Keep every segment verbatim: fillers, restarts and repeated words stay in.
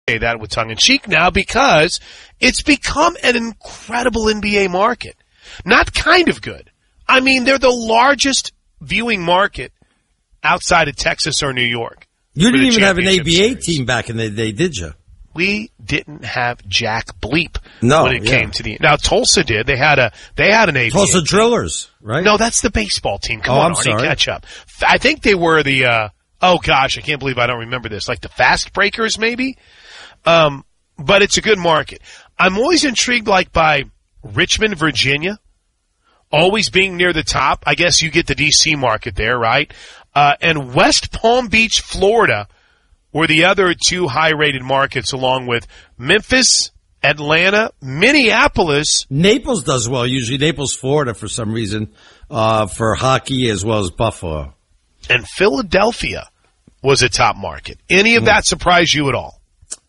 say that with tongue in cheek now because it's become an incredible N B A market. Not kind of good. I mean, they're the largest viewing market outside of Texas or New York. You didn't even have an A B A series. team back in the day, did you? We didn't have Jack Bleep no, when it yeah. came to the. Now Tulsa did. They had a. They had an A B A. Tulsa team. Drillers, right? No, that's the baseball team. Come oh, on, I'm Arnie, sorry. catch up. I think they were the. Uh, oh gosh, I can't believe I don't remember this. Like the Fast Breakers, maybe. Um, but it's a good market. I'm always intrigued, like by Richmond, Virginia, always being near the top. I guess you get the D C market there, right? Uh, and West Palm Beach, Florida, were the other two high-rated markets, along with Memphis, Atlanta, Minneapolis. Naples does well, usually Naples, Florida, for some reason, uh, for hockey as well as Buffalo. And Philadelphia was a top market. Any of that surprise you at all?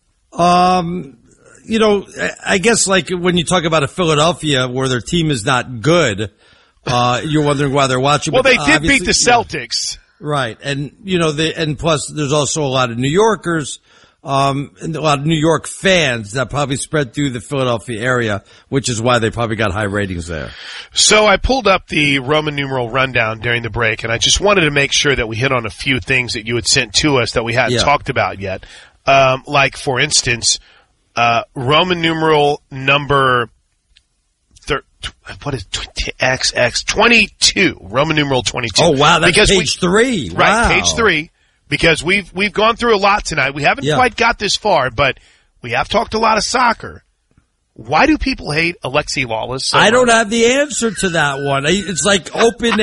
Um, you know, I guess like when you talk about a Philadelphia where their team is not good, uh, you're wondering why they're watching. Well, but they did beat the Celtics. Yeah. Right. And, you know, they, and plus there's also a lot of New Yorkers, um, and a lot of New York fans that probably spread through the Philadelphia area, which is why they probably got high ratings there. So I pulled up the Roman numeral rundown during the break, and I just wanted to make sure that we hit on a few things that you had sent to us that we hadn't Yeah. talked about yet. Um, like, for instance, uh, Roman numeral number thir- what is X X twenty-two? Roman numeral twenty-two. Oh wow, that's because page we, three. Wow. Right, page three. Because we've we've gone through a lot tonight. We haven't Yeah. quite got this far, but we have talked a lot of soccer. Why do people hate Alexi Lawless so I don't much? have the answer to that one. It's like open,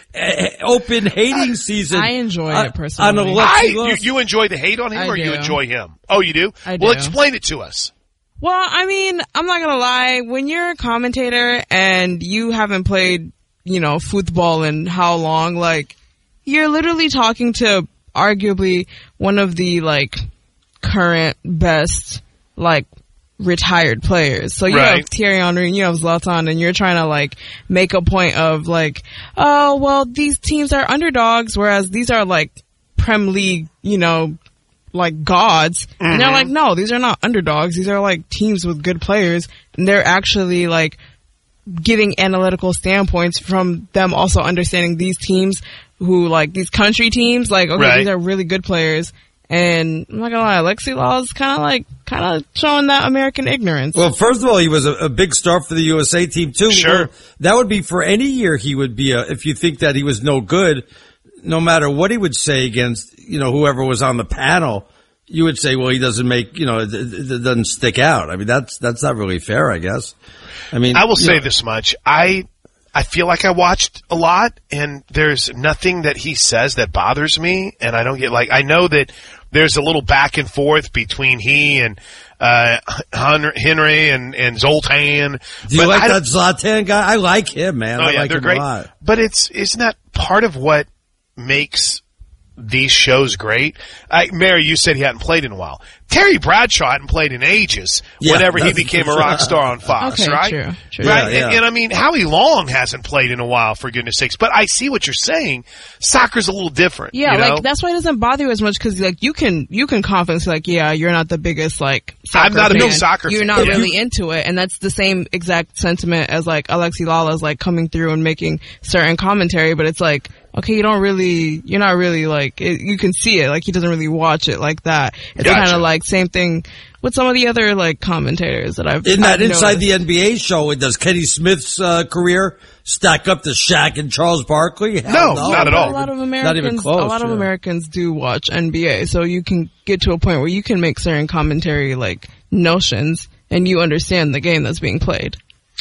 open hating season. I enjoy on, it personally. On Alexi I, you, Lawless. you enjoy the hate on him, I or do. you enjoy him? Oh, you do? I Well, do. explain it to us. Well, I mean, I'm not gonna lie. When you're a commentator and you haven't played, you know, football in how long, like, you're literally talking to arguably one of the, like, current best, like, retired players. So you Right. have Thierry Henry and you have Zlatan, and you're trying to, like, make a point of, like, oh, well, these teams are underdogs, whereas these are, like, Prem League, you know, like gods. Mm-hmm. And they're like, no, these are not underdogs. These are like teams with good players. And they're actually like giving analytical standpoints from them also understanding these teams who like these country teams, like, okay, right. these are really good players. And I'm not gonna lie, Alexi Law is kind of like, kind of showing that American ignorance. Well, first of all, he was a, a big star for the U S A team too. Sure. Well, that would be for any year he would be a, if you think that he was no good, no matter what he would say against, you know, whoever was on the panel, you would say, well, he doesn't make, you know, it, it doesn't stick out. I mean, that's, that's not really fair, I guess. I mean, I will say know. this much. I, I feel like I watched a lot, and there's nothing that he says that bothers me, and I don't get, like, I know that there's a little back and forth between he and, uh, Henry and, and Zoltan. Do you but like I that Zlatan guy? I like him, man. Oh, I yeah, like they're him great. a lot. But it's, isn't that part of what makes these shows great? I, Mary, you said he hadn't played in a while. Terry Bradshaw hadn't played in ages Yeah, whenever he that's became for a rock sure. star on Fox, Okay, right? true, true. Right? Yeah, yeah. And, and I mean, Howie Long hasn't played in a while, for goodness sakes. But I see what you're saying. Soccer's a little different. Yeah, you know? like that's why it doesn't bother you as much because like you can you can confidently like, yeah, you're not the biggest like soccer I'm not a fan. big soccer You're fan. not Yeah. really into it, and that's the same exact sentiment as like Alexi Lawless like coming through and making certain commentary, but it's like, okay, you don't really, you're not really like, it, you can see it, like he doesn't really watch it like that. It's Gotcha. kind of like same thing with some of the other like commentators that I've Isn't that I've inside noticed. the N B A show? Does Kenny Smith's uh, career stack up to Shaq and Charles Barkley? Hell No, not at But all. A lot of Not Americans, even close. a lot of yeah. Americans do watch N B A, so you can get to a point where you can make certain commentary like notions, and you understand the game that's being played.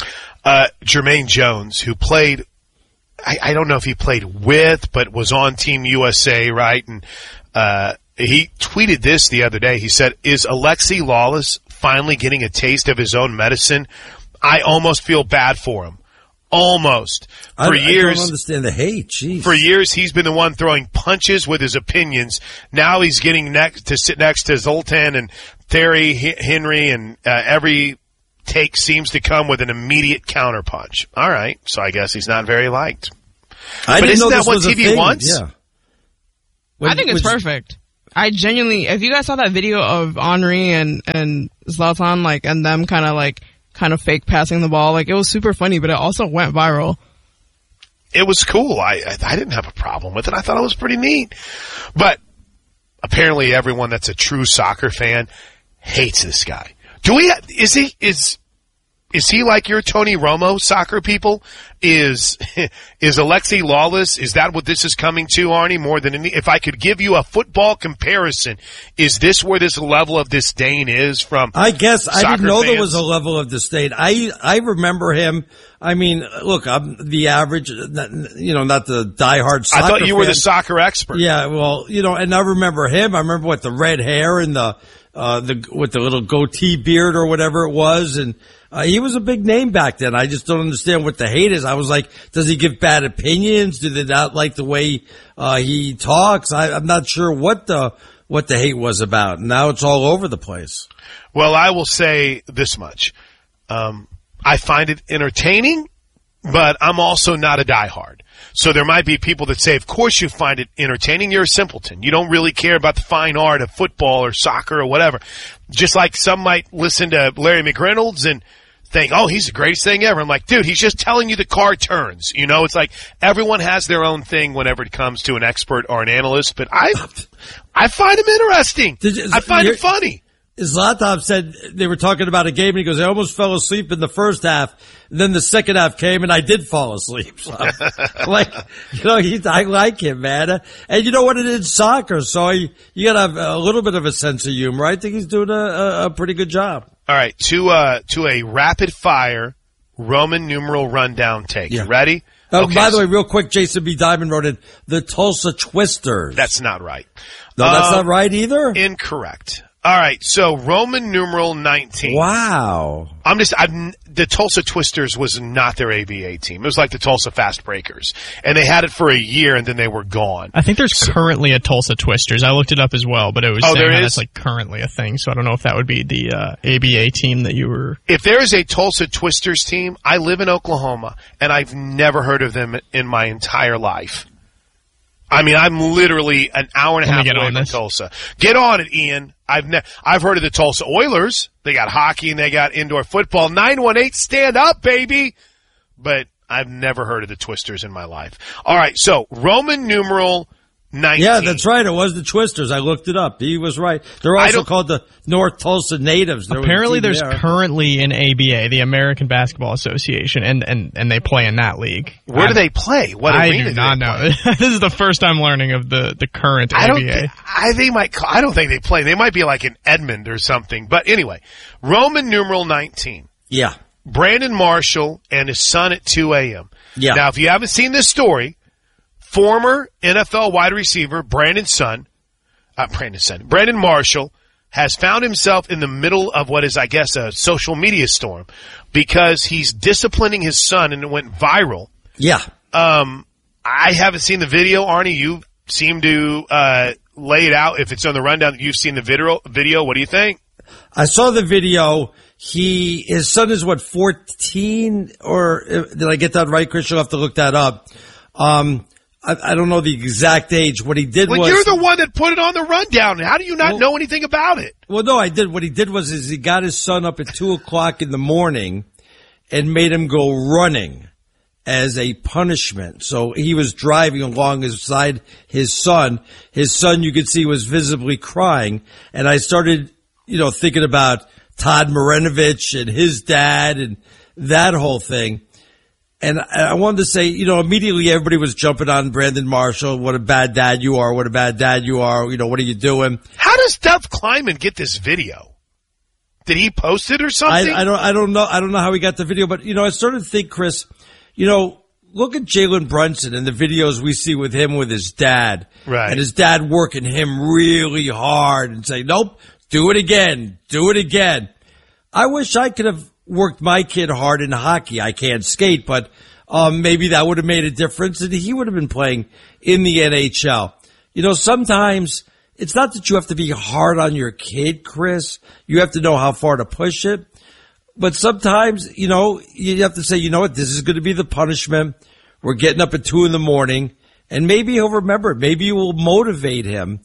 Uh, Jermaine Jones, who played, I, I don't know if he played with, but was on Team U S A, right? And, uh, he tweeted this the other day. He said, is Alexi Lawless finally getting a taste of his own medicine? I almost feel bad for him. Almost. I, For I years, don't understand the hate. Jeez. for years, he's been the one throwing punches with his opinions. Now he's getting next to sit next to Zoltan and Terry H- Henry, and uh, every take seems to come with an immediate counterpunch. All right, so I guess he's not very liked. I but didn't isn't know that this what was a T V thing. wants? Yeah. When- I think it's which- perfect. I genuinely, if you guys saw that video of Henry and, and Zlatan, like, and them kind of like, kind of fake passing the ball, like, it was super funny, but it also went viral. It was cool. I, I, I didn't have a problem with it. I thought it was pretty neat. But apparently everyone that's a true soccer fan hates this guy. Do we, is he, is, Is he like your Tony Romo soccer people? Is is Alexi Lawless? Is that what this is coming to, Arnie, more than any? If I could give you a football comparison, is this where this level of disdain is from? I guess I didn't know fans? there was a level of disdain. I I remember him. I mean, look, I'm the average, you know, not the diehard soccer I thought you fan. were the soccer expert. Yeah, well, you know, and I remember him. I remember what the red hair and the uh the with the little goatee beard or whatever it was, and. Uh, he was a big name back then. I just don't understand what the hate is. I was like, does he give bad opinions? Do they not like the way uh, he talks? I, I'm not sure what the what the hate was about. Now it's all over the place. Well, I will say this much. Um, I find it entertaining, but I'm also not a diehard. So there might be people that say, of course you find it entertaining. You're a simpleton. You don't really care about the fine art of football or soccer or whatever. Just like some might listen to Larry McReynolds and think, oh, he's the greatest thing ever. I'm like, dude, he's just telling you the car turns. You know, it's like everyone has their own thing whenever it comes to an expert or an analyst, but I I find him interesting. You, I find it funny. Zlatan said they were talking about a game, and he goes, I almost fell asleep in the first half, and then the second half came, and I did fall asleep. So, like, you know, he, I like him, man. And you know what it is? Soccer, so you, you got to have a little bit of a sense of humor. I think he's doing a, a, a pretty good job. All right, to uh to a rapid fire Roman numeral rundown take. Yeah. You ready? Oh, Okay, by the so- way, real quick, Jason B. Diamond wrote in the Tulsa Twisters. That's not right. no, that's Uh, not right either. Incorrect. All right, so Roman numeral nineteen. Wow. I'm just, I'm, the Tulsa Twisters was not their A B A team. It was like the Tulsa Fast Breakers. And they had it for a year and then they were gone. I think there's currently a Tulsa Twisters. I looked it up as well, but it was Oh, saying there that is? that's like currently a thing. So I don't know if that would be the uh, A B A team that you were. If there is a Tulsa Twisters team, I live in Oklahoma and I've never heard of them in my entire life. I mean, I'm literally an hour and a Let me half get away on from this. Tulsa. Get on it, Ian. I've ne- I've heard of the Tulsa Oilers. They got hockey and they got indoor football. nine one eight, stand up, baby. But I've never heard of the Twisters in my life. All right, so Roman numeral nineteen. Yeah, that's right. It was the Twisters. I looked it up. He was right. They're I also don't- called the North Tulsa Natives. There was a Apparently, team there's there. currently an A B A, the American Basketball Association, and, and, and they play in that league. Where I, do they play? What I arena do do not they know. play? This is the first I'm learning of the, the current I don't. A B A. thi- I they might. Call, I don't think they play. They might be like in Edmond or something. But anyway, Roman numeral nineteen. Yeah. Brandon Marshall and his son at two a.m. Yeah. Now, if you haven't seen this story, former N F L wide receiver Brandon's son, uh, Brandon's son, Brandon Marshall, has found himself in the middle of what is, I guess, a social media storm because he's disciplining his son, and it went viral. Yeah. Um, I haven't seen the video, Arnie. You seem to uh, lay it out. If it's on the rundown that you've seen the video, video, what do you think? I saw the video. He, his son is what, fourteen? Or uh, did I get that right, Chris? You'll have to look that up. Um, I, I don't know the exact age. What he did Well, was. you're the one that put it on the rundown. How do you not Well- know anything about it? Well, no, I did. What he did was is he got his son up at two o'clock in the morning and made him go running as a punishment. So he was driving along beside his son. His son, you could see, was visibly crying. And I started, you know, thinking about Todd Marinovich and his dad and that whole thing. And I wanted to say, you know, immediately everybody was jumping on Brandon Marshall. What a bad dad you are. What a bad dad you are. You know, what are you doing? How does Duff Kleiman get this video? Did he post it or something? I, I don't, I don't know. I don't know how he got the video, but you know, I started to think, Chris, you know, look at Jalen Brunson and the videos we see with him with his dad. Right. And his dad working him really hard and saying, nope, do it again. Do it again. I wish I could have worked my kid hard in hockey. I can't skate, but um, maybe that would have made a difference and he would have been playing in the N H L. You know, sometimes it's not that you have to be hard on your kid, Chris. You have to know how far to push it. But sometimes, you know, you have to say, you know what, this is going to be the punishment. We're getting up at two in the morning, and maybe he'll remember it. Maybe it will motivate him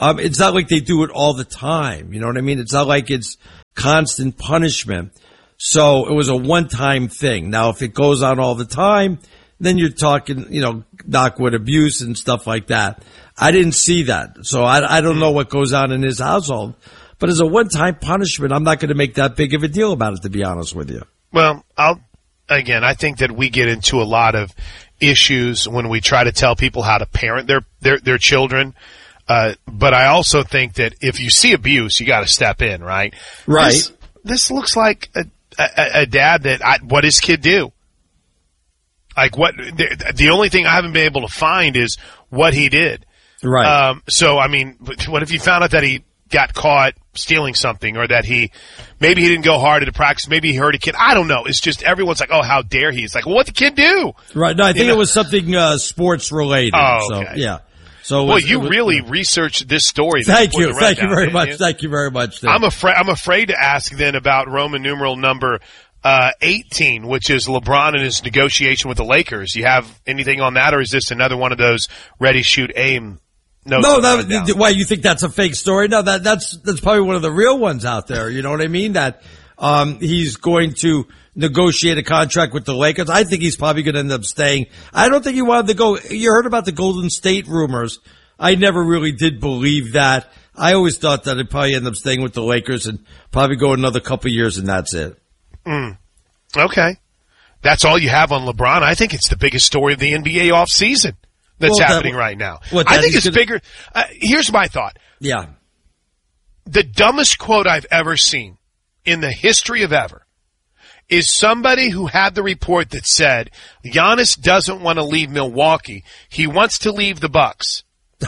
Um, it's not like they do it all the time. You know what I mean? It's not like it's constant punishment. So it was a one-time thing. Now, if it goes on all the time, then you're talking, you know, knockwood abuse and stuff like that. I didn't see that. So I, I don't know what goes on in his household. But as a one-time punishment, I'm not going to make that big of a deal about it, to be honest with you. Well, I'll, again, I think that we get into a lot of issues when we try to tell people how to parent their, their, their children. Uh, but I also think that if you see abuse, you got to step in, right? Right. This, this looks like a, a, a dad that, I, what his kid do? Like what, the, the only thing I haven't been able to find is what he did. Right. Um, so, I mean, what if you found out that he got caught stealing something, or that he, maybe he didn't go hard at a practice, maybe he hurt a kid. I don't know. It's just everyone's like, oh, how dare he? It's like, well, what'd the kid do? Right. No, I think You know? it was something uh, sports related. Oh, So, okay. yeah. So it Boy, was- you it was- really researched this story. that Thank put you. the Thank you rundown, very didn't much. you? Thank you very much. Dave. I'm afraid, I'm afraid to ask then about Roman numeral number, uh, eighteen, which is LeBron and his negotiation with the Lakers. You have anything on that, or is this another one of those ready, shoot, aim? No, No, that, why you think that's a fake story? No, that that's that's probably one of the real ones out there. You know what I mean? That um he's going to negotiate a contract with the Lakers. I think he's probably going to end up staying. I don't think he wanted to go. You heard about the Golden State rumors. I never really did believe that. I always thought that he'd probably end up staying with the Lakers and probably go another couple of years, and that's it. Mm. Okay. That's all you have on LeBron. I think it's the biggest story of the N B A offseason that's Well, that- happening right now. what, I that think he's it's gonna- bigger. Uh, here's my thought. Yeah. The dumbest quote I've ever seen in the history of ever is somebody who had the report that said Giannis doesn't want to leave Milwaukee. He wants to leave the Bucks.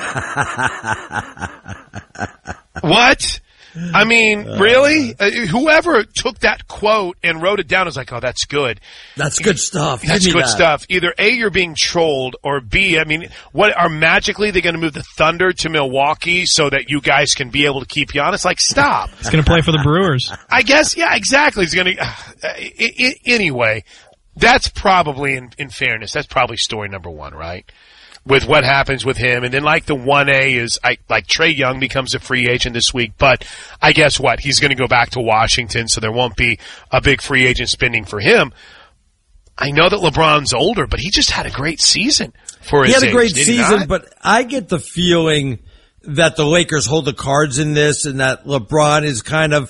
What? I mean, really? Uh, whoever took that quote and wrote it down is like, oh, that's good. That's good stuff. Give That's me good that. stuff. Either A, you're being trolled, or B, I mean, what are magically they going to move the Thunder to Milwaukee so that you guys can be able to keep Giannis? Like, stop. He's going to play for the Brewers. I guess, yeah, exactly. He's going to, uh, I, I, anyway, that's probably, in, in fairness, that's probably story number one, right? With what happens with him. And then like the one A is, I, like Trae Young becomes a free agent this week, but I guess what? He's going to go back to Washington, so there won't be a big free agent spending for him. I know that LeBron's older, but he just had a great season for his He had a great age, did he season, not? but I get the feeling that the Lakers hold the cards in this, and that LeBron is kind of,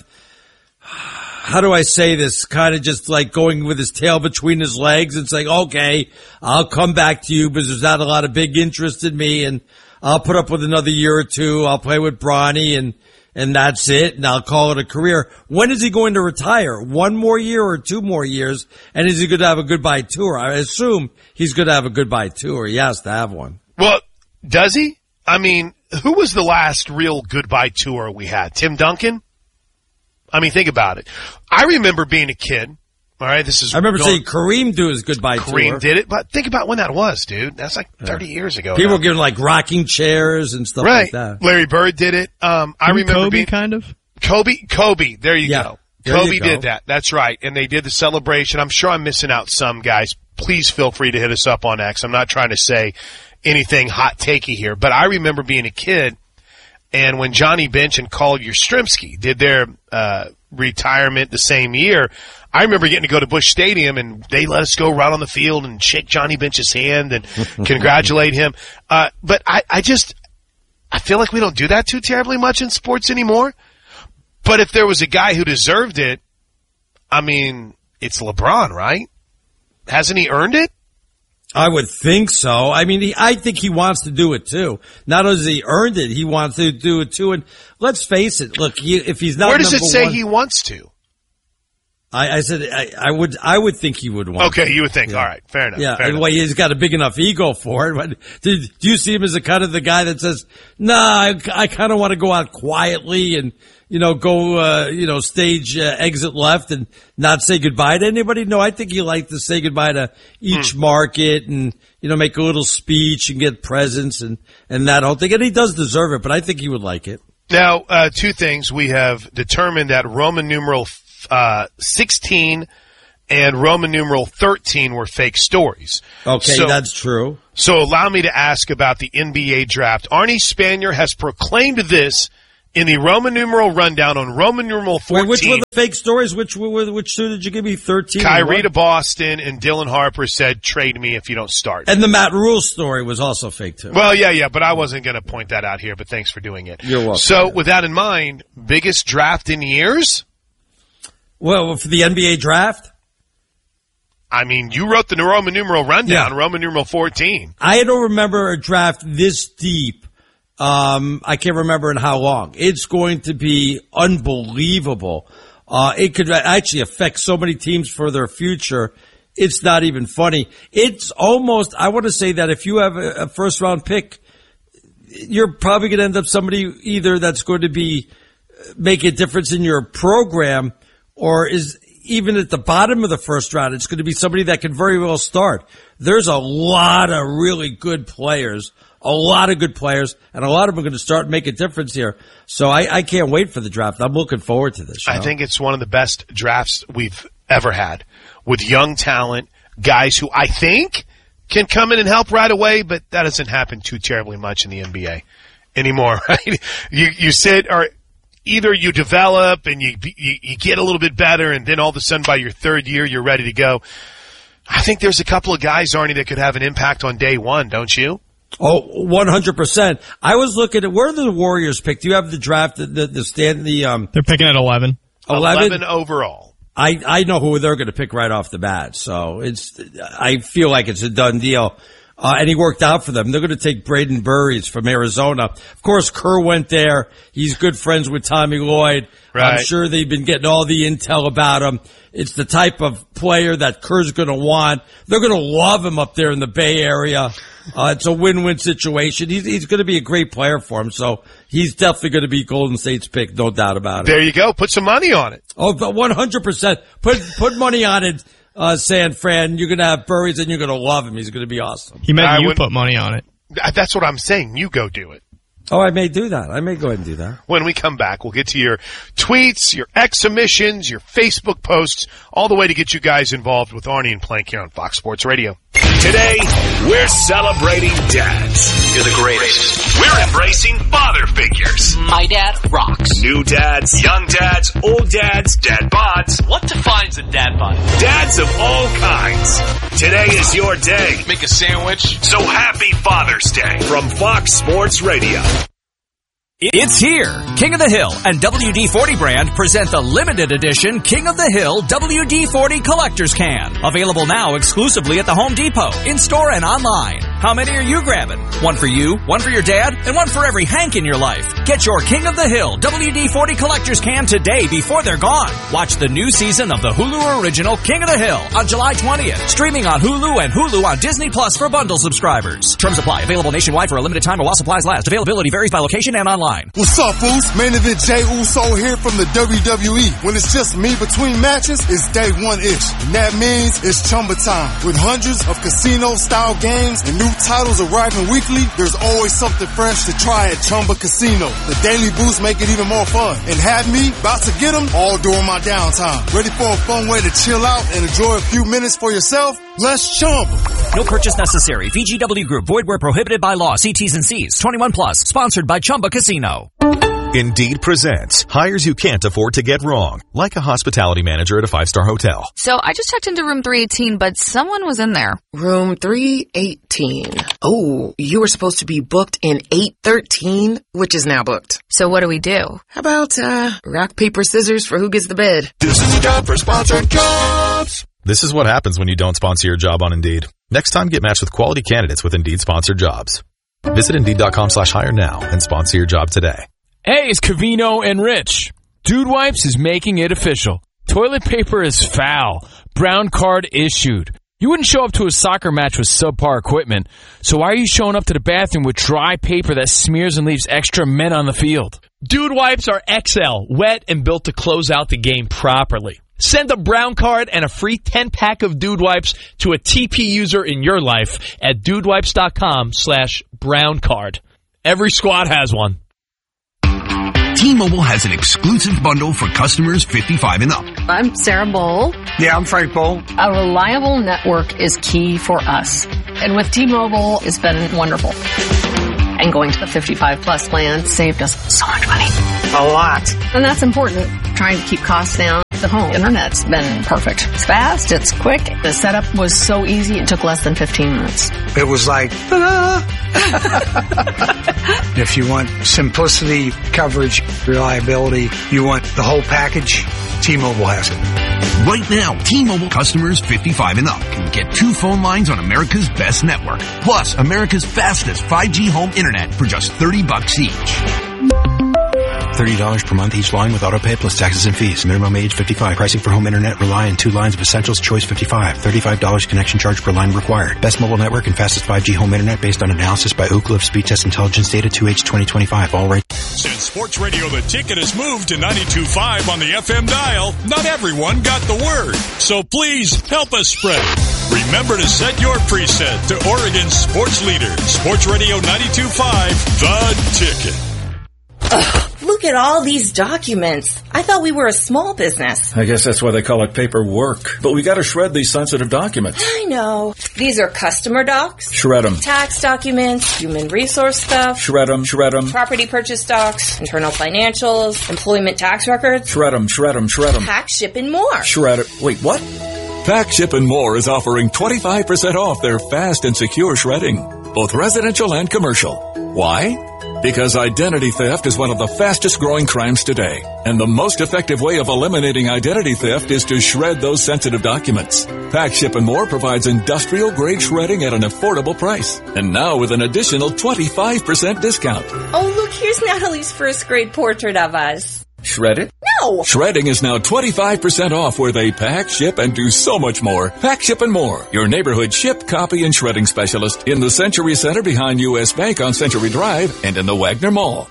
how do I say this, kind of just like going with his tail between his legs and saying, okay, I'll come back to you because there's not a lot of big interest in me, and I'll put up with another year or two. I'll play with Bronny, and and that's it, and I'll call it a career. When is he going to retire? One more year or two more years? And is he going to have a goodbye tour? I assume he's going to have a goodbye tour. He has to have one. Well, does he? I mean, who was the last real goodbye tour we had? Tim Duncan? I mean, think about it. I remember being a kid. All right, this is. I remember going, seeing Kareem do his goodbye Kareem tour. did it, but think about when that was, dude. That's like thirty years ago. People now. were giving like rocking chairs and stuff right. like that. Larry Bird did it. Um, I remember Kobe, being kind of. Kobe. Kobe. There you Yeah, go. there Kobe you go. did that. That's right. And they did the celebration. I'm sure I'm missing out some guys. Please feel free to hit us up on X. I'm not trying to say anything hot takey here, but I remember being a kid, and when Johnny Bench and Carl Yastrzemski did their uh, retirement the same year, I remember getting to go to Busch Stadium, and they let us go right on the field and shake Johnny Bench's hand and congratulate him. Uh, but I, I just, I feel like we don't do that too terribly much in sports anymore. But if there was a guy who deserved it, I mean, it's LeBron, right? Hasn't he earned it? I would think so. I mean, he, I think he wants to do it too. Not only has he earned it, he wants to do it too. And let's face it. Look, he, if he's not Where does it number say one- he wants to? I, I said I, I would. I would think he would want. Okay, to. you would think. Yeah. All right, fair enough. Yeah, fair and enough. well, he's got a big enough ego for it. But do, do you see him as a kind of the guy that says, "Nah, I, I kind of want to go out quietly and you know go, uh, you know, stage uh, exit left and not say goodbye to anybody"? No, I think he likes to say goodbye to each Hmm. market and you know make a little speech and get presents and and that whole thing. And he does deserve it, but I think he would like it. Now, uh, two things. We have determined that Roman numeral uh, sixteen and Roman numeral thirteen were fake stories. Okay, so, that's true. So allow me to ask about the N B A draft. Arnie Spanier has proclaimed this in the Roman numeral rundown on Roman numeral fourteen. Wait, which were the fake stories? Which were, which two did you give me? thirteen? Kyrie to Boston, and Dylan Harper said, trade me if you don't start. And the Matt Rule story was also fake, too. Well, yeah, yeah, but I wasn't going to point that out here, but thanks for doing it. You're welcome. So with that in mind, biggest draft in years? Well, for the N B A draft? I mean, you wrote the Roman numeral rundown, Yeah. Roman numeral fourteen. I don't remember a draft this deep. Um, I can't remember in how long. It's going to be unbelievable. Uh, it could actually affect so many teams for their future. It's not even funny. It's almost, I want to say that if you have a, a first round pick, you're probably going to end up somebody either that's going to be, make a difference in your program, or is even at the bottom of the first round, it's going to be somebody that can very well start. There's a lot of really good players, a lot of good players, and a lot of them are going to start and make a difference here. So I, I can't wait for the draft. I'm looking forward to this. You know? I think it's one of the best drafts we've ever had, with young talent, guys who I think can come in and help right away, but that doesn't happen too terribly much in the N B A anymore, right? You, you sit, or either you develop and you, you you get a little bit better, and then all of a sudden by your third year you're ready to go. I think there's a couple of guys, Arnie, that could have an impact on day one, don't you? Oh, one hundred percent. I was looking at, where are the Warriors picked? Do you have the draft, the, the, the stand, the, um, They're picking at eleven. eleven? eleven overall. I, I know who they're going to pick right off the bat. So it's, I feel like it's a done deal. Uh, and he worked out for them. They're going to take Braden Burries from Arizona. Of course, Kerr went there. He's good friends with Tommy Lloyd. Right. I'm sure they've been getting all the intel about him. It's the type of player that Kerr's going to want. They're going to love him up there in the Bay Area. Uh, it's a win-win situation. He's, he's going to be a great player for him. So he's definitely going to be Golden State's pick, no doubt about it. There you go. Put some money on it. Oh, but one hundred percent. Put, put money on it. Uh, San Fran, you're going to have Burries and you're going to love him. He's going to be awesome. He meant I you would- put money on it. That's what I'm saying. You go do it. Oh, I may do that. I may go ahead and do that. When we come back, we'll get to your tweets, your exhibitions, your Facebook posts, all the way to get you guys involved with Arnie and Plank here on Fox Sports Radio. Today, we're celebrating dads. You're the greatest. We're embracing father figures. My dad rocks. New dads, young dads, old dads, dad bods. What defines a dad bod? Dads of all kinds. Today is your day. Make a sandwich. So happy Father's Day from Fox Sports Radio. It's here. King of the Hill and W D forty brand present the limited edition King of the Hill W D forty Collector's Can. Available now exclusively at the Home Depot, in-store and online. How many are you grabbing? One for you, one for your dad, and one for every Hank in your life. Get your King of the Hill W D forty Collector's Can today before they're gone. Watch the new season of the Hulu original King of the Hill on July twentieth. Streaming on Hulu and Hulu on Disney Plus for bundle subscribers. Terms apply. Available nationwide for a limited time or while supplies last. Availability varies by location and online. What's up, Foos? Main event Jey Uso here from the W W E. When it's just me between matches, it's day one-ish. And that means it's Chumba time. With hundreds of casino-style games and new titles arriving weekly, there's always something fresh to try at Chumba Casino. The daily boosts make it even more fun. And have me about to get them all during my downtime. Ready for a fun way to chill out and enjoy a few minutes for yourself? Let's Chumba. No purchase necessary. V G W Group. Void where prohibited by law. See T's and C's. twenty-one plus. Sponsored by Chumba Casino. Indeed presents hires you can't afford to get wrong, like a hospitality manager at a five-star hotel. So I just checked into room three eighteen, but someone was in there. Room three eighteen. Oh, you were supposed to be booked in eight thirteen, which is now booked. So what do we do? How about, uh, rock, paper, scissors for who gets the bed? This is a job for sponsored jobs. This is what happens when you don't sponsor your job on Indeed. Next time, get matched with quality candidates with Indeed-sponsored jobs. Visit Indeed.com slash hire now and sponsor your job today. Hey, it's Covino and Rich. Dude Wipes is making it official. Toilet paper is foul. Brown card issued. You wouldn't show up to a soccer match with subpar equipment, so why are you showing up to the bathroom with dry paper that smears and leaves extra men on the field? Dude Wipes are X L, wet and built to close out the game properly. Send a brown card and a free ten-pack of Dude Wipes to a T P user in your life at dudewipes.com slash brown card. Every squad has one. T-Mobile has an exclusive bundle for customers fifty-five and up. I'm Sarah Bowl. Yeah, I'm Frank Bowl. A reliable network is key for us. And with T-Mobile, it's been wonderful. And going to the fifty-five plus plan saved us so much money. A lot. And that's important. Trying to keep costs down. The home internet's been perfect. It's fast, it's quick. The setup was so easy, it took less than fifteen minutes. It was like, if you want simplicity, coverage, reliability, you want the whole package, T-Mobile has it. Right now, T-Mobile customers fifty-five and up can get two phone lines on America's best network, plus America's fastest five G home internet for just thirty bucks each. thirty dollars per month each line with autopay plus taxes and fees. Minimum age fifty-five. Pricing for home internet rely on two lines of Essentials Choice fifty-five. thirty-five dollars connection charge per line required. Best mobile network and fastest five G home internet based on analysis by Ookla of Speed Test Intelligence data two H twenty twenty-five. All right. Since Sports Radio The Ticket has moved to ninety-two point five on the F M dial, not everyone got the word. So please help us spread it. Remember to set your preset to Oregon's sports leader, Sports Radio ninety-two point five, The Ticket. Ugh, look at all these documents. I thought we were a small business. I guess that's why they call it paperwork. But we gotta shred these sensitive documents. I know. These are customer docs. Shred them. Tax documents, human resource stuff. Shred them, shred them. Property purchase docs, internal financials, employment tax records. Shred them, shred them, shred them. Pack, ship, and more. Shred it. Wait, what? Pack, Ship, and More is offering twenty-five percent off their fast and secure shredding, both residential and commercial. Why? Because identity theft is one of the fastest growing crimes today. And the most effective way of eliminating identity theft is to shred those sensitive documents. Pack, Ship, and More provides industrial grade shredding at an affordable price. And now with an additional twenty-five percent discount. Oh, look, here's Natalie's first grade portrait of us. Shred it? No! Shredding is now twenty-five percent off where they pack, ship, and do so much more. Pack, Ship, and More. Your neighborhood ship, copy, and shredding specialist in the Century Center behind U S Bank on Century Drive and in the Wagner Mall.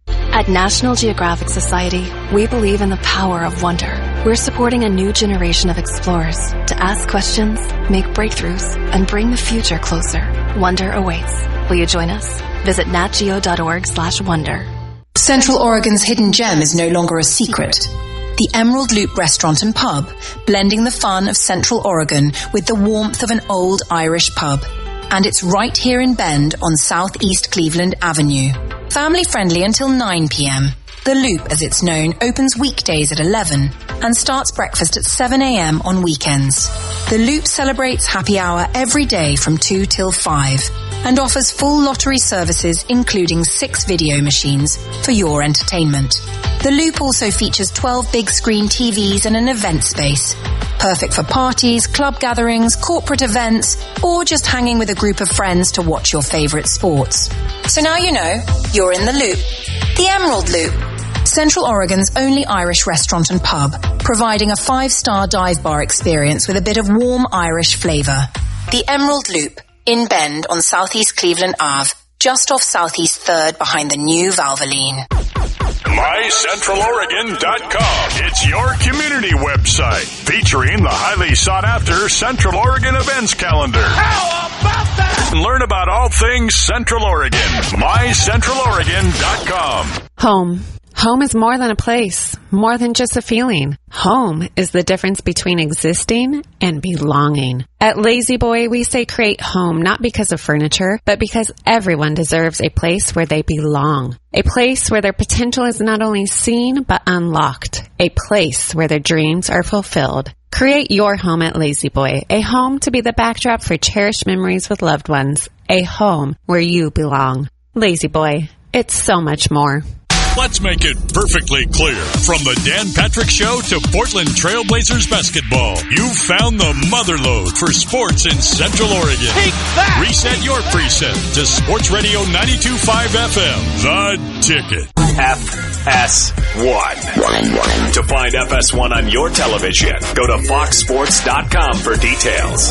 At National Geographic Society, we believe in the power of wonder. We're supporting a new generation of explorers to ask questions, make breakthroughs, and bring the future closer. Wonder awaits. Will you join us? Visit natgeo.org slash wonder. Central Oregon's hidden gem is no longer a secret. The Emerald Loop Restaurant and Pub, blending the fun of Central Oregon with the warmth of an old Irish pub. And it's right here in Bend on Southeast Cleveland Avenue. Family friendly until nine p.m. The Loop, as it's known, opens weekdays at eleven and starts breakfast at seven a.m. on weekends. The Loop celebrates happy hour every day from two till five and offers full lottery services including six video machines for your entertainment. The Loop also features twelve big screen T Vs and an event space. Perfect for parties, club gatherings, corporate events, or just hanging with a group of friends to watch your favorite sports. So now you know, you're in the Loop. The Emerald Loop. Central Oregon's only Irish restaurant and pub, providing a five-star dive bar experience with a bit of warm Irish flavor. The Emerald Loop, in Bend on Southeast Cleveland Ave, just off Southeast third behind the new Valvoline. my central oregon dot com. It's your community website featuring the highly sought-after Central Oregon events calendar. How about that? And learn about all things Central Oregon. my central oregon dot com. Home. Home is more than a place, more than just a feeling. Home is the difference between existing and belonging. At Lazy Boy, we say create home not because of furniture, but because everyone deserves a place where they belong. A place where their potential is not only seen, but unlocked. A place where their dreams are fulfilled. Create your home at Lazy Boy, a home to be the backdrop for cherished memories with loved ones. A home where you belong. Lazy Boy, it's so much more. Let's make it perfectly clear. From the Dan Patrick Show to Portland Trailblazers basketball, you've found the motherlode for sports in Central Oregon. Take that! Reset your preset to Sports Radio ninety-two point five F M, The Ticket. F S one. To find F S one on your television, go to fox sports dot com for details.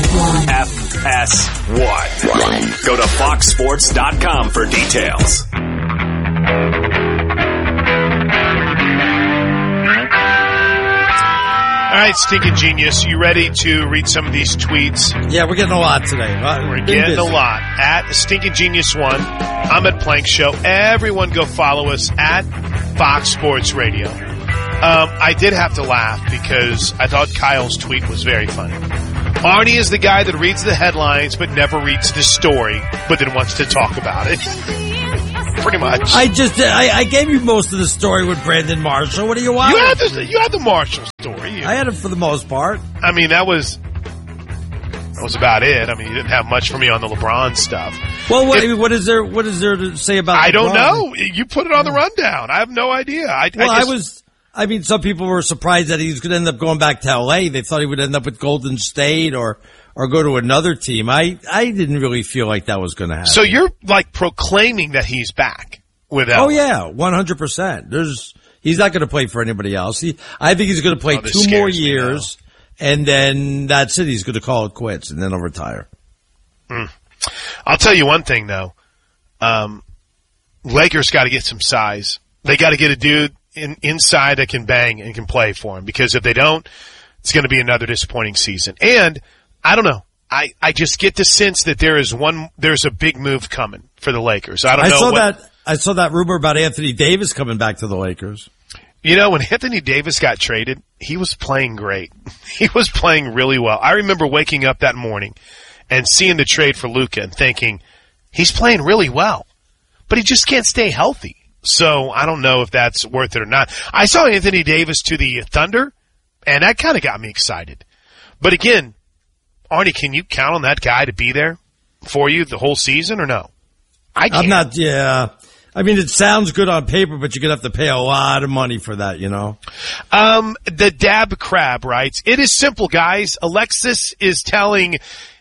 F S one. Go to fox sports dot com for details. All right, Stinking Genius, you ready to read some of these tweets? Yeah, we're getting a lot today. We're getting a lot. At Stinking Genius one, I'm at Plank Show. Everyone go follow us at Fox Sports Radio. I did have to laugh because I thought Kyle's tweet was very funny. Arnie is the guy that reads the headlines but never reads the story, but then wants to talk about it. Pretty much. I just, I, I gave you most of the story with Brandon Marshall. What do you want? You had the, you had the Marshall story. I had it for the most part. I mean, that was, that was about it. I mean, you didn't have much for me on the LeBron stuff. Well, what, If, what is there, what is there to say about I LeBron? don't know. You put it on the rundown. I have no idea. I, Well, I, I, just, was, I mean, some people were surprised that he was going to end up going back to L A. They thought he would end up with Golden State or, or go to another team. I, I didn't really feel like that was going to happen. So you're like proclaiming that he's back with L A. Oh yeah, one hundred percent. There's, he's not going to play for anybody else. He, I think he's going to play Oh, this two more scares me years and then that's it. He's going to call it quits and then he'll retire. Mm. I'll tell you one thing though. Um, Lakers got to get some size. They got to get a dude in, inside that can bang and can play for him, because if they don't, it's going to be another disappointing season. And I don't know. I, I just get the sense that there is one, there's a big move coming for the Lakers. I don't I know. saw what, that, I saw that rumor about Anthony Davis coming back to the Lakers. You know, when Anthony Davis got traded, he was playing great. He was playing really well. I remember waking up that morning and seeing the trade for Luka and thinking, he's playing really well, but he just can't stay healthy. So I don't know if that's worth it or not. I saw Anthony Davis to the Thunder, and that kind of got me excited. But again, Arnie, can you count on that guy to be there for you the whole season or no? I can't. I'm not, yeah. I mean, it sounds good on paper, but you're going to have to pay a lot of money for that, you know? Um, the Dab Crab writes, it is simple, guys. Alexis is telling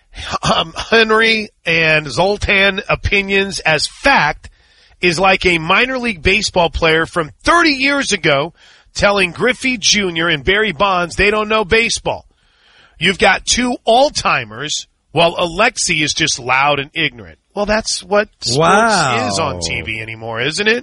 um, Henry and Zoltan opinions as fact is like a minor league baseball player from thirty years ago telling Griffey Junior and Barry Bonds they don't know baseball. You've got two all-timers while Alexi is just loud and ignorant. Well, that's what sports Wow. is on T V anymore, isn't it?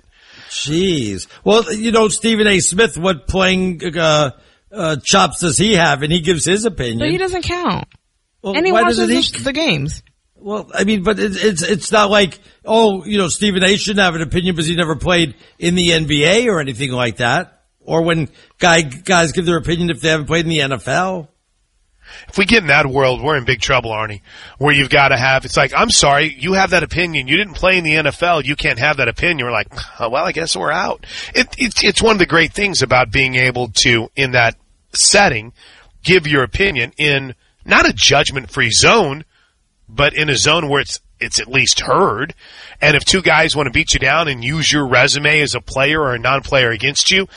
Jeez. Well, you know, Stephen A. Smith, what playing uh, uh, chops does he have? And he gives his opinion. But he doesn't count. Well, and he why watches doesn't he- the, the games. Well, I mean, but it's, it's it's not like, oh, you know, Stephen A. shouldn't have an opinion because he never played in the N B A or anything like that. Or when guy guys give their opinion if they haven't played in the N F L. If we get in that world, we're in big trouble, Arnie, where you've got to have, it's like, I'm sorry, you have that opinion. You didn't play in the N F L. You can't have that opinion. We're like, oh, well, I guess we're out. It, it's, it's one of the great things about being able to, in that setting, give your opinion in not a judgment-free zone, but in a zone where it's, it's at least heard. And if two guys want to beat you down and use your resume as a player or a non-player against you,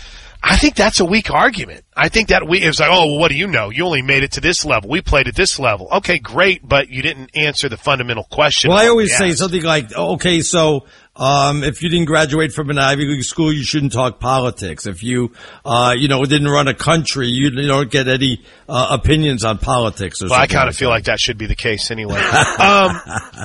I think that's a weak argument. I think that we, it's like, oh, well, what do you know? You only made it to this level. We played at this level. Okay, great, but you didn't answer the fundamental question. Well, I always Yes. say something like, okay, so um, if you didn't graduate from an Ivy League school, you shouldn't talk politics. If you, uh, you know, didn't run a country, you, you don't get any uh, opinions on politics. Or Well, I something kind like of feel like that should be the case anyway. um,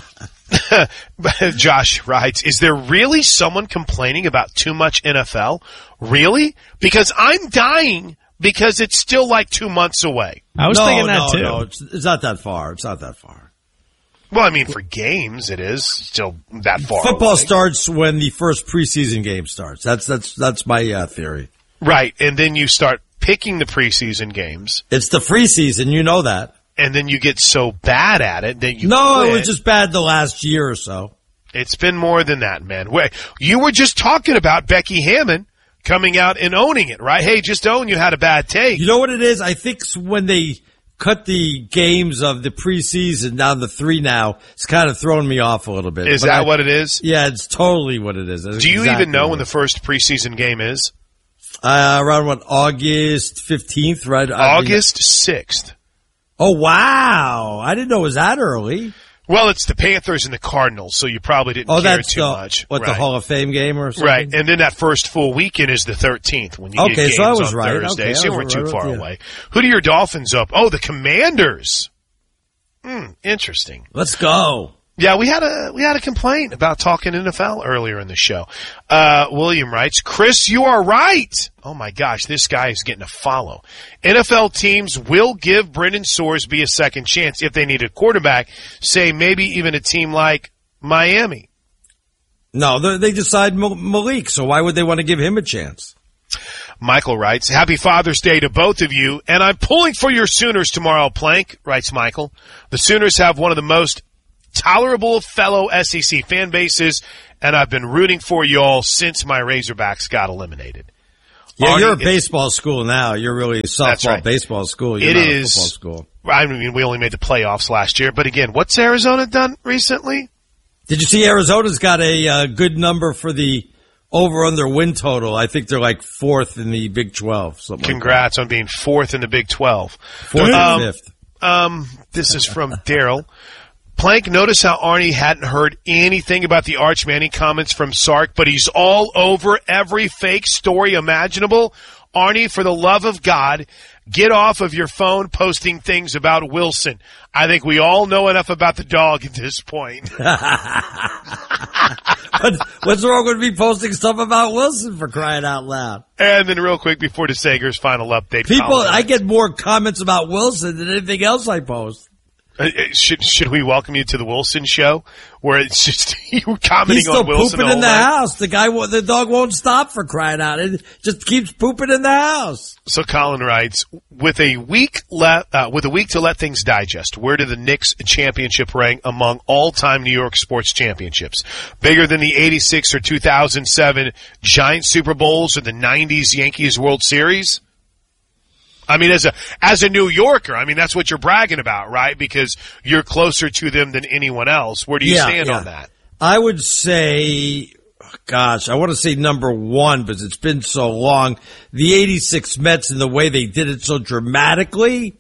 Josh writes, is there really someone complaining about too much N F L? Really? Because I'm dying because it's still like two months away. I was no, thinking that no, too. No, it's, it's not that far. It's not that far. Well, I mean, for games, it is still that far Football away. starts when the first preseason game starts. That's that's that's my uh, theory. Right, and then you start picking the preseason games. It's the free season, you know that. And then you get so bad at it that you No, quit. it was just bad the last year or so. It's been more than that, man. Wait, you were just talking about Becky Hammon coming out and owning it, right? Hey, just own you had a bad take. You know what it is? I think when they cut the games of the preseason down to three now, it's kind of throwing me off a little bit. Is But that I, what it is? Yeah, it's totally what it is. That's Do you exactly even know what when it the first preseason game is? Uh, around what, August fifteenth, right? August sixth. Oh, wow. I didn't know it was that early. Well, it's the Panthers and the Cardinals, so you probably didn't Oh, care that's too the, much. what, right. the Hall of Fame game or something? Right, and then that first full weekend is the thirteenth when you Okay, get games so I was on right. Thursday, Okay, so I you was weren't too right, far yeah. away. Who do your Dolphins up? Oh, the Commanders. Hmm, interesting. Let's go. Yeah, we had a we had a complaint about talking N F L earlier in the show. Uh, William writes, Chris, you are right. Oh my gosh, this guy is getting a follow. N F L teams will give Brendan Sorsby a second chance if they need a quarterback, say maybe even a team like Miami. No, they they decide Malik, so why would they want to give him a chance? Michael writes, happy Father's Day to both of you, and I'm pulling for your Sooners tomorrow, Plank, writes Michael. The Sooners have one of the most tolerable fellow S E C fan bases, and I've been rooting for you all since my Razorbacks got eliminated. Yeah, Arnie, you're a baseball school now. You're really a softball right. baseball school. You're it not is, a football school. I mean, we only made the playoffs last year, but again, what's Arizona done recently? Did you see Arizona's got a uh, good number for the over-under win total? I think they're like fourth in the Big twelve. Congrats like on being fourth in the Big twelve. Fourth um, and fifth. Um, this is from Daryl. Plank, notice how Arnie hadn't heard anything about the Arch Manning comments from Sark, but he's all over every fake story imaginable. Arnie, for the love of God, get off of your phone posting things about Wilson. I think we all know enough about the dog at this point. What's wrong with me posting stuff about Wilson, for crying out loud? And then real quick before DeSager's final update. People, Colin, I get more comments about Wilson than anything else I post. Uh, should should we welcome you to the Wilson show, where it's just you commenting He's still on Wilson? pooping in the night? house. The guy, the dog won't stop, for crying out. It just keeps pooping in the house. So Colin writes, with a week le- uh, with a week to let things digest, where do the Knicks championship rank among all-time New York sports championships? Bigger than the eighty-six or two thousand seven Giant Super Bowls or the nineties Yankees World Series? I mean, as a as a New Yorker, I mean, that's what you're bragging about, right? Because you're closer to them than anyone else. Where do you yeah, stand yeah. on that? I would say, gosh, I want to say number one, because it's been so long. The eighty-six Mets, and the way they did it so dramatically,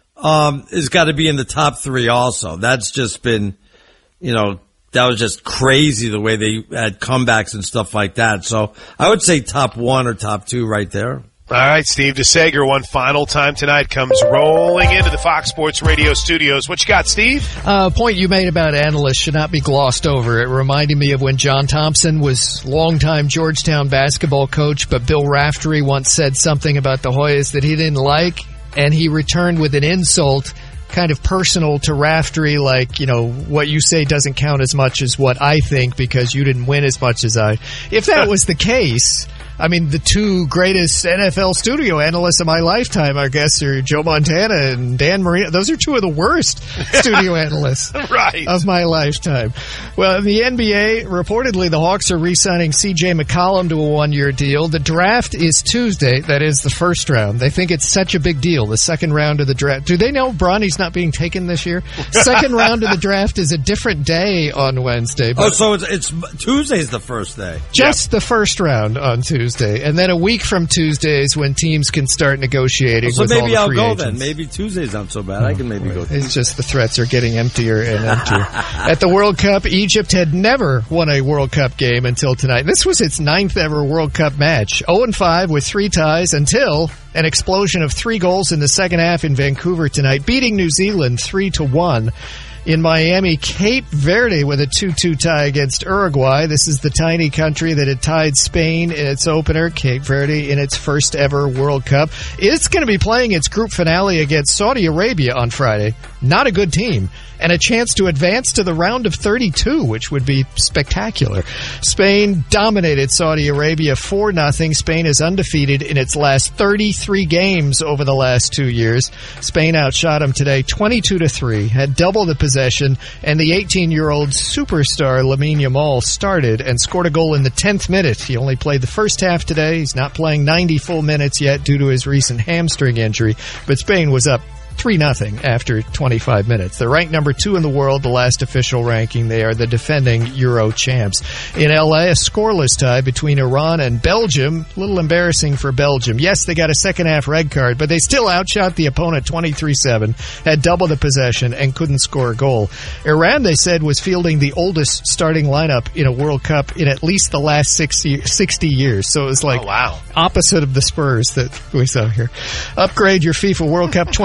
um, has got to be in the top three also. That's just been, you know, that was just crazy the way they had comebacks and stuff like that. So I would say top one or top two right there. All right, Steve DeSager, one final time tonight, comes rolling into the Fox Sports Radio studios. What you got, Steve? A uh, point you made about analysts should not be glossed over. It reminded me of when John Thompson was longtime Georgetown basketball coach, but Bill Raftery once said something about the Hoyas that he didn't like, and he returned with an insult kind of personal to Raftery, like, you know, what you say doesn't count as much as what I think because you didn't win as much as I. If that was the case, I mean, the two greatest N F L studio analysts of my lifetime, I guess, are Joe Montana and Dan Marino. Those are two of the worst studio analysts right. of my lifetime. Well, in the N B A, reportedly the Hawks are re-signing C J McCollum to a one-year deal. The draft is Tuesday. That is the first round. They think it's such a big deal, the second round of the draft. Do they know Bronny's not being taken this year? Second round of the draft is a different day on Wednesday. Oh, so it's, it's Tuesday's the first day. Just yep. the first round on Tuesday. And then a week from Tuesday is when teams can start negotiating so with maybe all the I'll free go agents. then. Maybe Tuesday's not so bad. I can maybe go. It's just the threats are getting emptier and emptier. At the World Cup, Egypt had never won a World Cup game until tonight. This was its ninth ever World Cup match. oh and five with three ties until an explosion of three goals in the second half in Vancouver tonight, beating New Zealand three to one. In Miami, Cape Verde with a two two tie against Uruguay. This is the tiny country that had tied Spain in its opener. Cape Verde in its first ever World Cup. It's going to be playing its group finale against Saudi Arabia on Friday. Not a good team. And a chance to advance to the round of thirty-two, which would be spectacular. Spain dominated Saudi Arabia four nothing. Spain is undefeated in its last thirty-three games over the last two years. Spain outshot them today twenty-two to three, had double the possession, and the eighteen-year-old superstar Lamine Yamal started and scored a goal in the tenth minute. He only played the first half today. He's not playing ninety full minutes yet due to his recent hamstring injury, but Spain was up three nothing after twenty-five minutes. They're ranked number two in the world, the last official ranking. They are the defending Euro champs. In L A, a scoreless tie between Iran and Belgium. A little embarrassing for Belgium. Yes, they got a second-half red card, but they still outshot the opponent twenty-three seven, had double the possession, and couldn't score a goal. Iran, they said, was fielding the oldest starting lineup in a World Cup in at least the last sixty, sixty years. So it was like oh, wow. opposite of the Spurs that we saw here. Upgrade your FIFA World Cup twenty twenty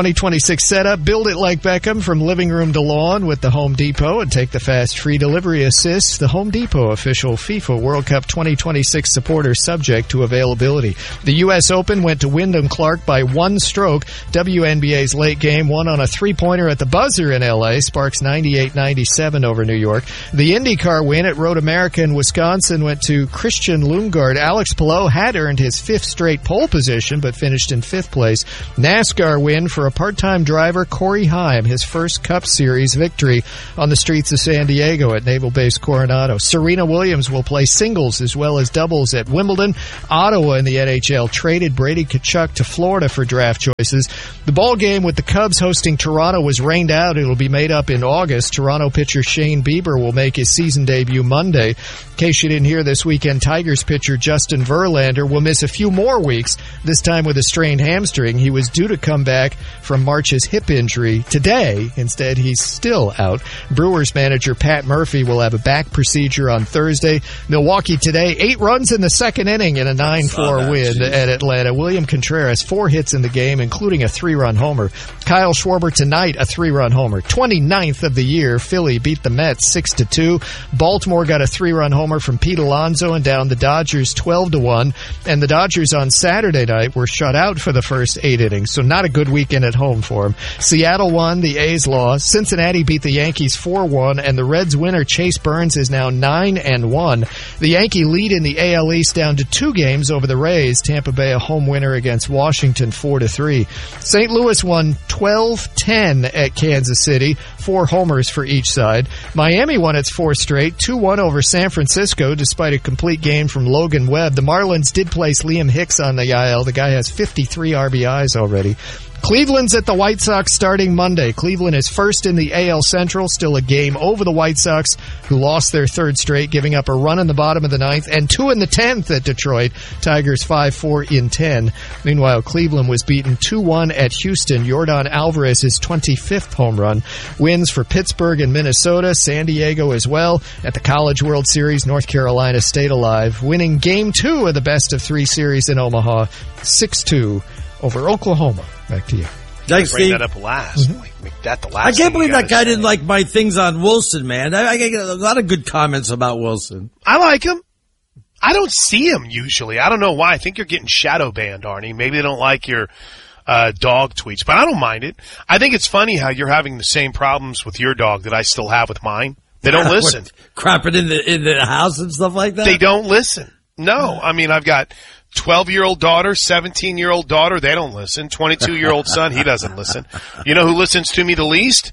twenty-six setup. Build it like Beckham from living room to lawn with the Home Depot and take the fast free delivery assist. The Home Depot official FIFA World Cup twenty twenty-six supporter subject to availability. The U S Open went to Wyndham Clark by one stroke. W N B A's late game won on a three-pointer at the buzzer in L A. Sparks ninety-eight ninety-seven over New York. The IndyCar win at Road America in Wisconsin went to Christian Lundgaard. Alex Palou had earned his fifth straight pole position, but finished in fifth place. NASCAR win for a part-time driver, Corey Heim, his first Cup Series victory on the streets of San Diego at Naval Base Coronado. Serena Williams will play singles as well as doubles at Wimbledon. Ottawa in the N H L traded Brady Tkachuk to Florida for draft choices. The ball game with the Cubs hosting Toronto was rained out. It'll be made up in August. Toronto pitcher Shane Bieber will make his season debut Monday. In case you didn't hear this weekend, Tigers pitcher Justin Verlander will miss a few more weeks, this time with a strained hamstring. He was due to come back from March's hip injury today. Instead, he's still out. Brewers manager Pat Murphy will have a back procedure on Thursday. Milwaukee today, eight runs in the second inning in a nine four win geez. at Atlanta. William Contreras, four hits in the game, including a three-run homer. Kyle Schwarber tonight, a three-run homer. twenty-ninth of the year, Philly beat the Mets six to two. Baltimore got a three-run homer from Pete Alonso and down the Dodgers twelve to one. And the Dodgers on Saturday night were shut out for the first eight innings, so not a good weekend at home for them. Seattle won, the A's lost. Cincinnati beat the Yankees four one, and the Reds winner Chase Burns is now nine and one. The Yankee lead in the A L East down to two games over the Rays. Tampa Bay a home winner against Washington four to three. Saint Louis won twelve ten at Kansas City, four homers for each side. Miami won its fourth straight, two one over San Francisco despite a complete game from Logan Webb. The Marlins did place Liam Hicks on the I L. The guy has fifty-three R B Is already. Cleveland's at the White Sox starting Monday. Cleveland is first in the A L Central, still a game over the White Sox, who lost their third straight, giving up a run in the bottom of the ninth and two in the tenth at Detroit. Tigers five four in ten. Meanwhile, Cleveland was beaten two one at Houston. Yordan Alvarez's twenty-fifth home run. Wins for Pittsburgh and Minnesota, San Diego as well. At the College World Series, North Carolina stayed alive, winning game two of the best of three series in Omaha, six two over Oklahoma. Back to you. Thanks, Bring Steve. that up last. Mm-hmm. Like, make that the last. I can't believe that guy say. didn't like my things on Wilson, man. I, I get a lot of good comments about Wilson. I like him. I don't see him usually. I don't know why. I think you're getting shadow banned, Arnie. Maybe they don't like your uh dog tweets, but I don't mind it. I think it's funny how you're having the same problems with your dog that I still have with mine. They don't listen. Crapping in the in the house and stuff like that? They don't listen. No. I mean, I've got twelve-year-old daughter, seventeen-year-old daughter, they don't listen. twenty-two-year-old son, he doesn't listen. You know who listens to me the least?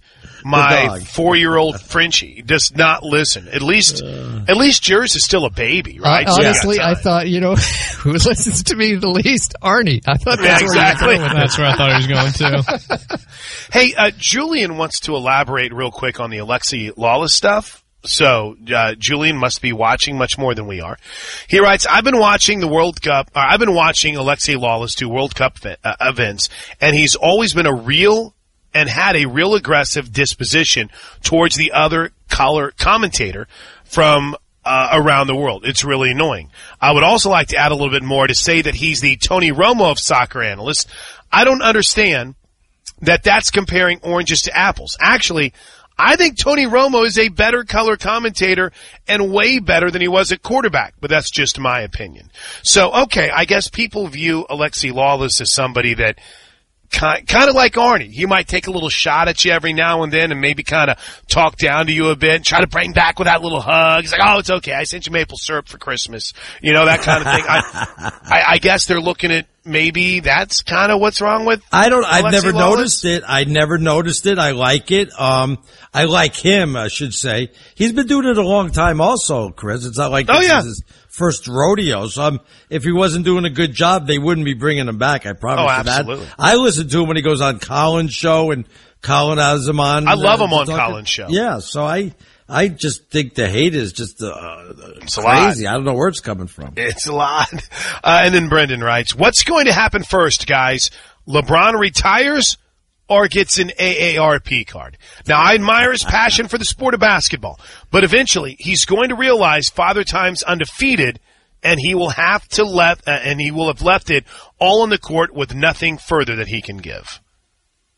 My four-year-old Frenchie does not listen. At least, uh, at least yours is still a baby, right? Uh, honestly, so I thought, you know, who listens to me the least? Arnie. I thought that's yeah, exactly. where you were going with that. That's where I thought he was going to. Hey, uh, Julian wants to elaborate real quick on the Alexi Lawless stuff. So, uh, Julian must be watching much more than we are. He writes, I've been watching the World Cup, uh, I've been watching Alexi Lawless do World Cup uh, events, and he's always been a real and had a real aggressive disposition towards the other color commentator from uh, around the world. It's really annoying. I would also like to add a little bit more to say that he's the Tony Romo of soccer analysts. I don't understand that that's comparing oranges to apples. Actually, I think Tony Romo is a better color commentator and way better than he was at quarterback, but that's just my opinion. So, okay, I guess people view Alexi Lawless as somebody that kind, kind of like Arnie. He might take a little shot at you every now and then and maybe kind of talk down to you a bit and try to bring back with that little hug. He's like, oh, it's okay. I sent you maple syrup for Christmas. You know, that kind of thing. I, I, I guess they're looking at maybe that's kind of what's wrong with I don't, I've Alexi never Lawless. noticed it. I never noticed it. I like it. Um, I like him, I should say. He's been doing it a long time also, Chris. It's not like oh, this yeah. is his first rodeo. So um, if he wasn't doing a good job, they wouldn't be bringing him back. I promise oh, you that. absolutely. I listen to him when he goes on Colin's show and Colin has him on. I love uh, him on talking. Colin's show. Yeah, so I, I just think the hate is just uh, it's crazy. I don't know where it's coming from. It's a lot. Uh, and then Brendan writes, what's going to happen first, guys? LeBron retires or gets an A A R P card? Now, I admire his passion for the sport of basketball, but eventually he's going to realize Father Time's undefeated, and he will have to left, uh, and he will have left it all on the court with nothing further that he can give.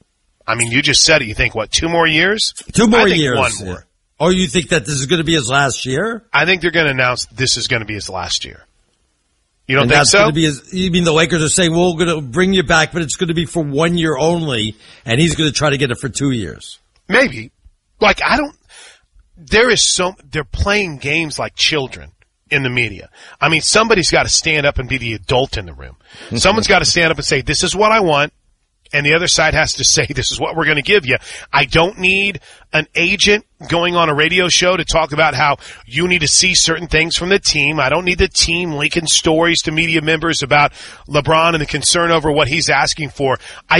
I mean, you just said it. You think, what, two more years? Two more I think years. one more. Or you think that this is going to be his last year? I think they're going to announce this is going to be his last year. You don't and think that's so? Going to be his, you mean the Lakers are saying, well, we're going to bring you back, but it's going to be for one year only, and he's going to try to get it for two years? Maybe. Like, I don't, there is so, they're playing games like children in the media. I mean, somebody's got to stand up and be the adult in the room. Someone's got to stand up and say, this is what I want. And the other side has to say, this is what we're going to give you. I don't need an agent going on a radio show to talk about how you need to see certain things from the team. I don't need the team leaking stories to media members about LeBron and the concern over what he's asking for. I